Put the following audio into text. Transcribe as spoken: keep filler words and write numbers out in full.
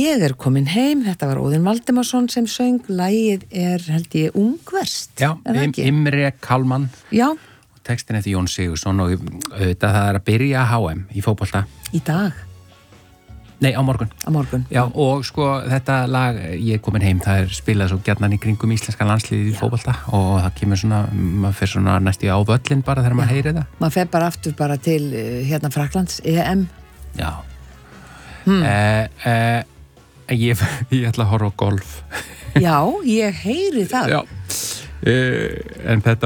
Ég er komin heim, þetta var Óðinn Valdimarsson sem söng, lagið er held ég ungverst. Já, Im, Imre Kalman. Já. Textin eftir Jón Sigurðsson og auðvitað það er að byrja H M í fótbolta. Í dag? Nei, á morgun. Á morgun. Já, og sko þetta lag, ég er komin heim, það er spilað svo gjarnan í kringum íslenska landsliðið í fótbolta og það kemur svona, maður fer svona næstu á völlin bara þegar maður heyrir það. Maður fer bara aftur bara til hérna Frakklands, E M. Já. Hmm. Eh, eh, Ég, ég ætla að horfa á golf. Já, ég heyri það. Já, uh, en þetta